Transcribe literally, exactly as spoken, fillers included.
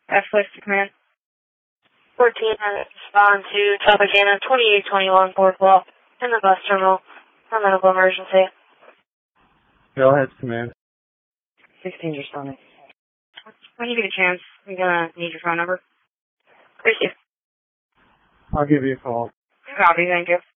F-Flex to command. fourteen minutes, respond to Tropicana twenty-eight twenty-one, Boardwalk, in the bus terminal for medical emergency. Go ahead, command. sixteen's responding. When you get a chance, I'm gonna need your phone number. Appreciate it. I'll give you a call. Copy, thank you.